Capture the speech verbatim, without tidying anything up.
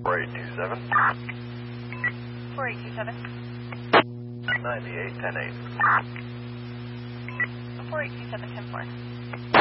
four eight two seven. four eight two seven. ninety-eight ten eight. four eight two seven ten four.